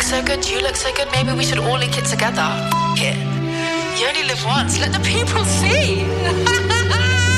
so good, you look so good, maybe we should all link it together. Here. You only live once, let the people see.